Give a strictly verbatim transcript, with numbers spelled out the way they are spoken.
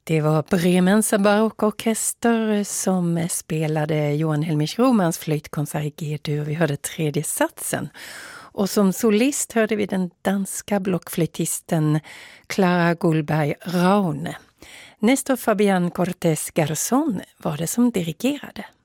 Det var Bremensa barockorkester som spelade Johan Helmich Romans flöjtkonsert i G-dur. Vi hörde tredje satsen. Och som solist hörde vi den danska blockflöjtisten Clara Gullberg Raune. Nestor Fabian Cortés Garzón var det som dirigerade.